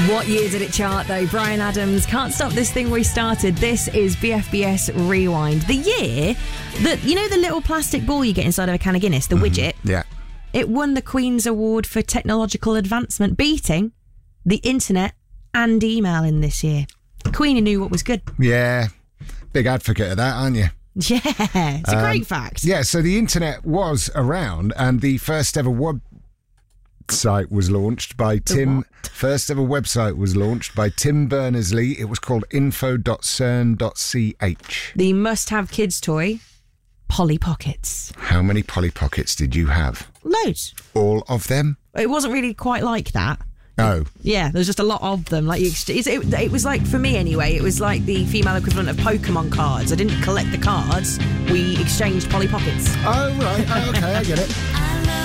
What year did it chart, though? Bryan Adams, Can't Stop This Thing We Started. This is BFBS Rewind. The year that, you know the little plastic ball you get inside of a can of Guinness, the widget? Yeah. It won the Queen's Award for Technological Advancement, beating the internet and email in this year. Queenie knew what was good. Yeah. Big advocate of that, aren't you? Yeah, it's a great fact. Yeah, so the internet was around, and the first ever website was launched by Tim. First ever website was launched by Tim Berners-Lee. It was called info.cern.ch. The must-have kids' toy, Polly Pockets. How many Polly Pockets did you have? Loads. All of them? It wasn't really quite like that. Oh. Yeah, there's just a lot of them. Like it was like, for me anyway, it was like the female equivalent of Pokemon cards. I didn't collect the cards. We exchanged Polly Pockets. Oh, right. Oh, okay, I get it.